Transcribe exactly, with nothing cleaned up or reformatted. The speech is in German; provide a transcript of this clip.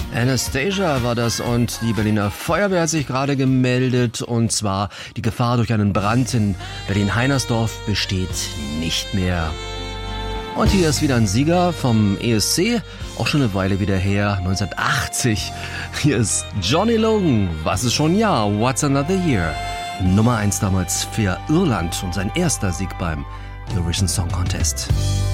Anastasia war das und die Berliner Feuerwehr hat sich gerade gemeldet und zwar die Gefahr durch einen Brand in Berlin-Heinersdorf besteht nicht mehr. Und hier ist wieder ein Sieger vom E S C, auch schon eine Weile wieder her, neunzehnhundertachtzig. Hier ist Johnny Logan, was ist schon ein Jahr, What's Another Year? Nummer eins damals für Irland und sein erster Sieg beim Eurovision Song Contest.